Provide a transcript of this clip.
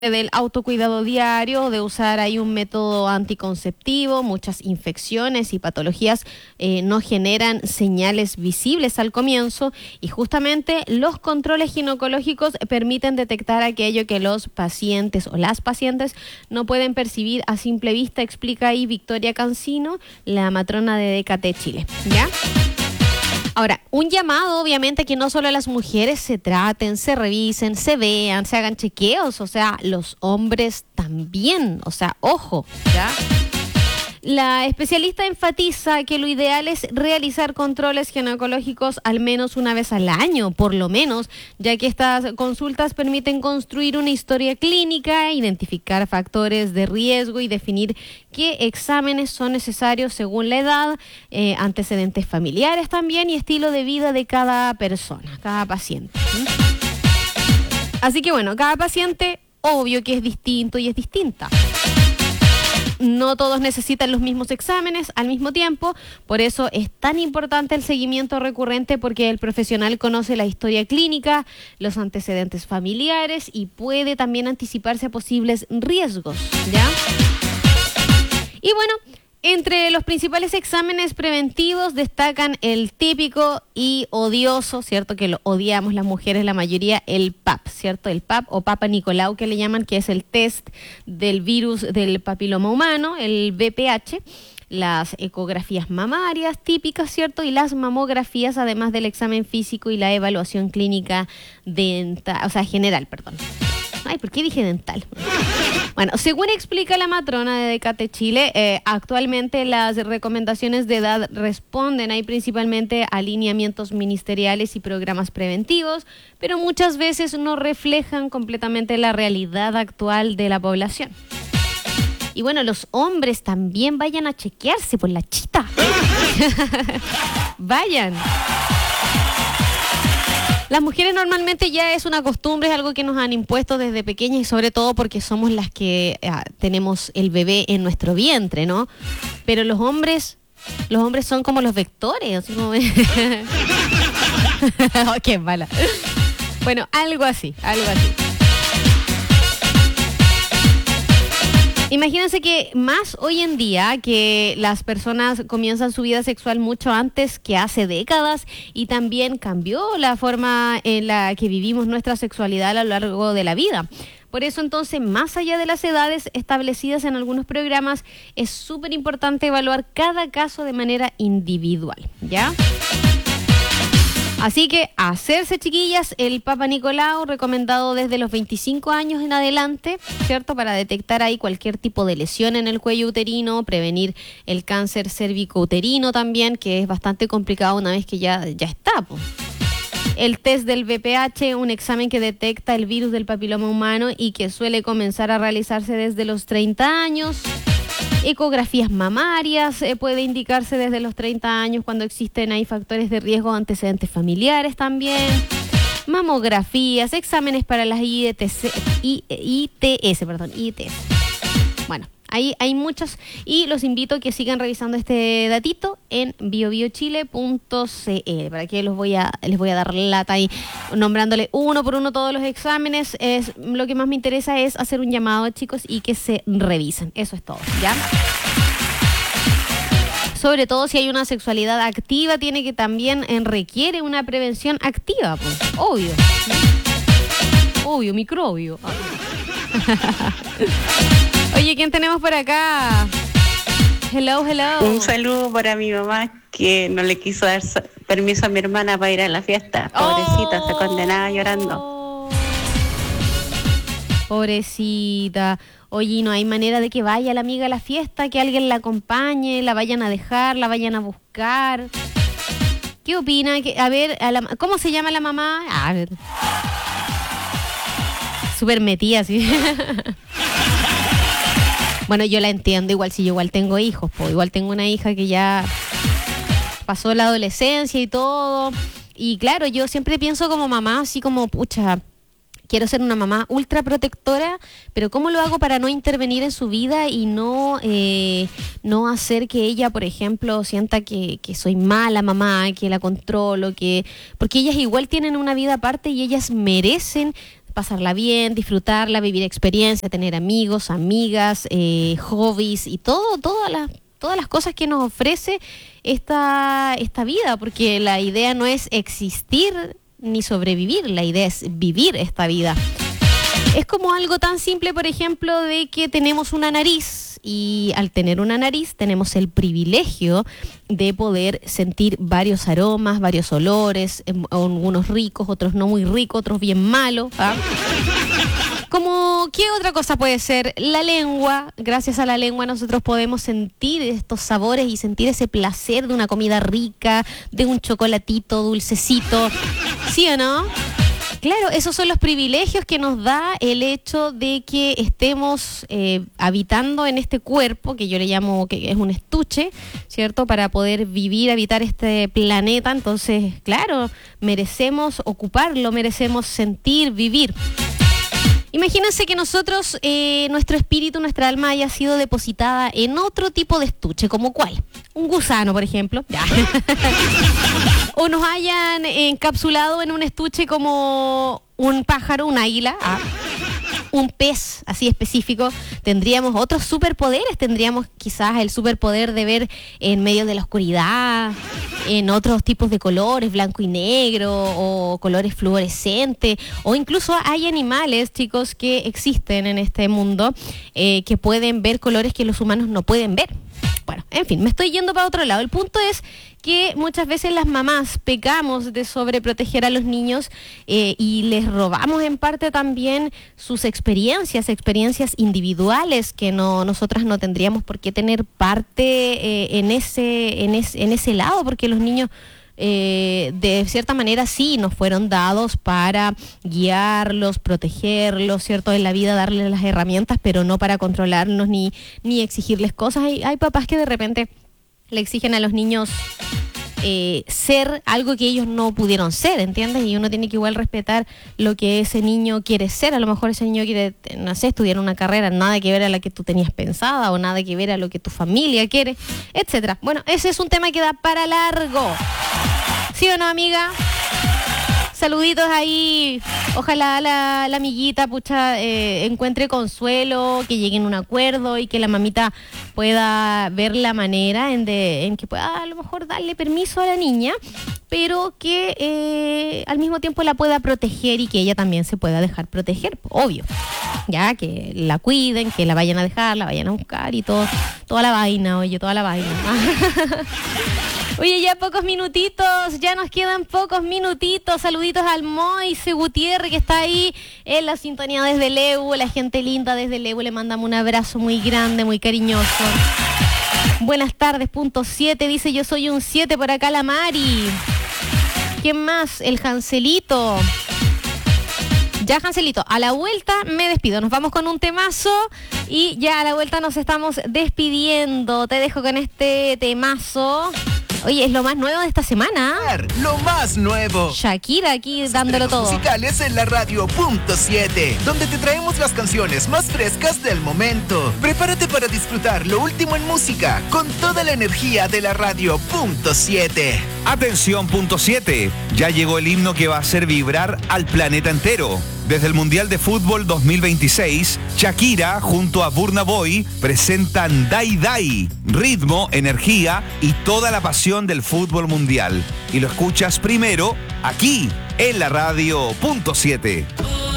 del autocuidado diario, de usar ahí un método anticonceptivo. Muchas infecciones y patologías no generan señales visibles al comienzo, y justamente los controles ginecológicos permiten detectar aquello que los pacientes o las pacientes no pueden percibir a simple vista, explica ahí Victoria Cancino, la matrona de DKT Chile. ¿Ya? Ahora, un llamado obviamente que no solo las mujeres se traten, se revisen, se vean, se hagan chequeos, o sea, los hombres también, o sea, ojo, ¿ya? La especialista enfatiza que lo ideal es realizar controles ginecológicos al menos una vez al año, por lo menos, ya que estas consultas permiten construir una historia clínica, identificar factores de riesgo y definir qué exámenes son necesarios según la edad, antecedentes familiares también y estilo de vida de cada persona, cada paciente. Así que bueno, cada paciente obvio que es distinto y es distinta. No todos necesitan los mismos exámenes al mismo tiempo, por eso es tan importante el seguimiento recurrente, porque el profesional conoce la historia clínica, los antecedentes familiares y puede también anticiparse a posibles riesgos, ¿ya? Y bueno, entre los principales exámenes preventivos destacan el típico y odioso, ¿cierto? Que lo odiamos las mujeres, la mayoría, el PAP, ¿cierto? El PAP o Papa Nicolau, que le llaman, que es el test del virus del papiloma humano, el VPH, las ecografías mamarias típicas, ¿cierto? Y las mamografías, además del examen físico y la evaluación clínica dental, o sea, general, perdón. Ay, ¿por qué dije dental? Bueno, según explica la matrona de DKT Chile, actualmente las recomendaciones de edad responden ahí principalmente a lineamientos ministeriales y programas preventivos, pero muchas veces no reflejan completamente la realidad actual de la población. Y bueno, los hombres también vayan a chequearse por la chita. Vayan. Las mujeres normalmente ya es una costumbre, es algo que nos han impuesto desde pequeñas, y sobre todo porque somos las que tenemos el bebé en nuestro vientre, ¿no? Pero los hombres son como los vectores, así como... Oh, qué mala. Bueno, algo así. Imagínense que más hoy en día, que las personas comienzan su vida sexual mucho antes que hace décadas, y también cambió la forma en la que vivimos nuestra sexualidad a lo largo de la vida. Por eso entonces, más allá de las edades establecidas en algunos programas, es súper importante evaluar cada caso de manera individual, ¿ya? Así que hacerse, chiquillas, el Papa Nicolau, recomendado desde los 25 años en adelante, ¿cierto? Para detectar ahí cualquier tipo de lesión en el cuello uterino, prevenir el cáncer cérvico-uterino también, que es bastante complicado una vez que ya está, pues. El test del VPH, un examen que detecta el virus del papiloma humano y que suele comenzar a realizarse desde los 30 años. Ecografías mamarias, puede indicarse desde los 30 años cuando existen ahí factores de riesgo, antecedentes familiares también. Mamografías, exámenes para las ITS. Bueno, ahí hay muchos, y los invito a que sigan revisando este datito en biobiochile.cl, para que les voy a dar lata ahí, nombrándole uno por uno todos los exámenes. Lo que más me interesa es hacer un llamado, chicos, y que se revisen. Eso es todo, ¿ya? Sobre todo si hay una sexualidad activa, tiene que también requiere una prevención activa, pues, obvio, microbio. Oye, ¿quién tenemos por acá? Hello. Un saludo para mi mamá, que no le quiso dar permiso a mi hermana para ir a la fiesta. Pobrecita, se condenaba llorando. Pobrecita. Oye, ¿no hay manera de que vaya la amiga a la fiesta, que alguien la acompañe, la vayan a dejar, la vayan a buscar? ¿Qué opina? A ver, ¿cómo se llama la mamá? A ver. Súper metida, así. Bueno, yo la entiendo, igual si yo igual tengo hijos, pues igual tengo una hija que ya pasó la adolescencia y todo. Y claro, yo siempre pienso como mamá, así como, pucha, quiero ser una mamá ultra protectora, pero ¿cómo lo hago para no intervenir en su vida y no hacer que ella, por ejemplo, sienta que soy mala mamá, que la controlo, porque ellas igual tienen una vida aparte y ellas merecen pasarla bien, disfrutarla, vivir experiencias, tener amigos, amigas, hobbies y todas las cosas que nos ofrece esta vida, porque la idea no es existir ni sobrevivir, la idea es vivir esta vida. Es como algo tan simple, por ejemplo, de que tenemos una nariz y al tener una nariz tenemos el privilegio de poder sentir varios aromas, varios olores, algunos ricos, otros no muy ricos, otros bien malos. Como, ¿qué otra cosa puede ser? La lengua. Gracias a la lengua nosotros podemos sentir estos sabores y sentir ese placer de una comida rica, de un chocolatito dulcecito. ¿Sí o no? Claro, esos son los privilegios que nos da el hecho de que estemos habitando en este cuerpo, que yo le llamo que es un estuche, ¿cierto? Para poder vivir, habitar este planeta. Entonces, claro, merecemos ocuparlo, merecemos sentir, vivir. Imagínense que nosotros, nuestro espíritu, nuestra alma haya sido depositada en otro tipo de estuche, ¿como cuál? Un gusano, por ejemplo. O nos hayan encapsulado en un estuche como un pájaro, un águila, un pez así específico. Tendríamos otros superpoderes, tendríamos quizás el superpoder de ver en medio de la oscuridad, en otros tipos de colores, blanco y negro, o colores fluorescentes, o incluso hay animales, chicos, que existen en este mundo que pueden ver colores que los humanos no pueden ver. Bueno, en fin, me estoy yendo para otro lado. El punto es que muchas veces las mamás pecamos de sobreproteger a los niños y les robamos en parte también sus experiencias individuales que nosotras no tendríamos por qué tener parte en ese lado, porque los niños de cierta manera sí nos fueron dados para guiarlos, protegerlos, ¿cierto? En la vida darles las herramientas, pero no para controlarnos ni exigirles cosas. Hay papás que de repente le exigen a los niños ser algo que ellos no pudieron ser, ¿entiendes? Y uno tiene que igual respetar lo que ese niño quiere ser. A lo mejor ese niño quiere, no sé, estudiar una carrera nada que ver a la que tú tenías pensada o nada que ver a lo que tu familia quiere, etcétera. Bueno, ese es un tema que da para largo. ¿Sí o no, amiga? Saluditos ahí. Ojalá la amiguita encuentre consuelo, que lleguen a un acuerdo y que la mamita pueda ver la manera en que pueda a lo mejor darle permiso a la niña, pero que al mismo tiempo la pueda proteger y que ella también se pueda dejar proteger, obvio. Ya, que la cuiden, que la vayan a dejar, la vayan a buscar y toda la vaina, toda la vaina. Oye, ya pocos minutitos, ya nos quedan pocos minutitos. Saluditos al Moise Gutiérrez, que está ahí en la sintonía desde Leu. La gente linda desde Leu, le mandamos un abrazo muy grande, muy cariñoso. Buenas tardes, punto 7, dice yo soy un 7 por acá la Mari. ¿Quién más? El Janselito. Ya, Janselito, a la vuelta me despido. Nos vamos con un temazo y ya a la vuelta nos estamos despidiendo. Te dejo con este temazo. Oye, es lo más nuevo de esta semana. Lo más nuevo. Shakira aquí dándolo todo. Musicales en la radio punto 7, donde te traemos las canciones más frescas del momento. Prepárate para disfrutar lo último en música con toda la energía de la radio punto 7. Atención, punto 7. Ya llegó el himno que va a hacer vibrar al planeta entero. Desde el Mundial de Fútbol 2026, Shakira junto a Burna Boy presentan Dai Dai, ritmo, energía y toda la pasión del fútbol mundial. Y lo escuchas primero aquí en la radio punto 7.